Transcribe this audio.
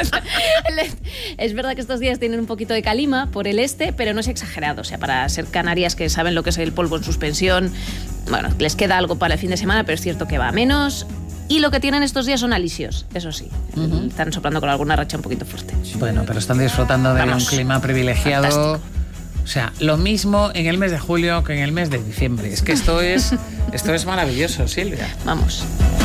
Es verdad que estos días tienen un poquito de calima por el este, pero no es exagerado. O sea, para ser Canarias, que saben lo que es el polvo en suspensión, bueno, les queda algo para el fin de semana, pero es cierto que va a menos. Y lo que tienen estos días son alisios, eso sí. Están soplando con alguna racha un poquito fuerte. Bueno, pero están disfrutando de un clima privilegiado. Fantástico. O sea, lo mismo en el mes de julio que en el mes de diciembre. Es que esto es maravilloso, Silvia. Vamos.